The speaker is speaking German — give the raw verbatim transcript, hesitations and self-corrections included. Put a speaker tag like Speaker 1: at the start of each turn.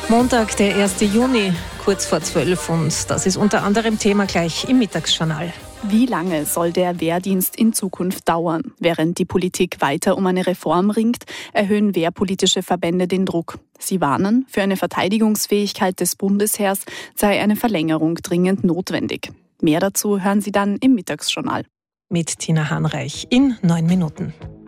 Speaker 1: Montag, der erste Juni, kurz vor zwölf, und das ist unter anderem Thema gleich im Mittagsjournal.
Speaker 2: Wie lange soll der Wehrdienst in Zukunft dauern? Während die Politik weiter um eine Reform ringt, erhöhen wehrpolitische Verbände den Druck. Sie warnen, für eine Verteidigungsfähigkeit des Bundesheers sei eine Verlängerung dringend notwendig. Mehr dazu hören Sie dann im Mittagsjournal.
Speaker 1: Mit Tina Hahnreich in neun Minuten.